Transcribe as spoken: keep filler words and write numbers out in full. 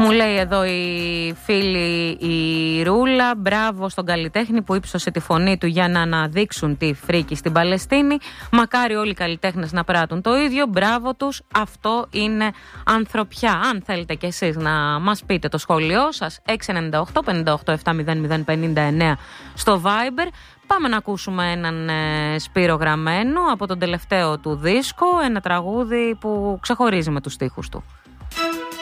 Μου λέει εδώ η φίλη η Ρούλα, μπράβο στον καλλιτέχνη που ύψωσε τη φωνή του για να αναδείξουν τη φρίκη στην Παλαιστίνη. Μακάρι όλοι οι καλλιτέχνες να πράττουν το ίδιο. Μπράβο τους, αυτό είναι ανθρωπιά. Αν θέλετε κι εσείς να μας πείτε το σχόλιο σας, έξι εννιά οκτώ πέντε οκτώ επτά μηδέν μηδέν πέντε εννέα στο Viber. Πάμε να ακούσουμε έναν ε, Σπύρο Γραμμένο από τον τελευταίο του δίσκο, ένα τραγούδι που ξεχωρίζει με τους στίχους του.